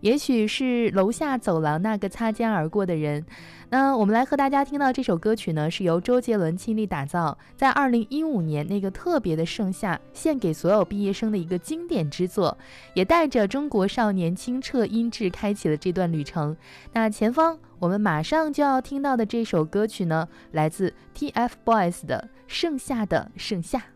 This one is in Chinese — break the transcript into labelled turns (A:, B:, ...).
A: 也许是楼下走廊那个擦肩而过的人。那我们来和大家听到这首歌曲呢，是由周杰伦倾力打造，在2015年那个特别的盛夏，献给所有毕业生的一个经典之作，也带着中国少年清澈音质开启了这段旅程。那前方我们马上就要听到的这首歌曲呢，来自 TFBOYS 的《盛夏的盛夏》。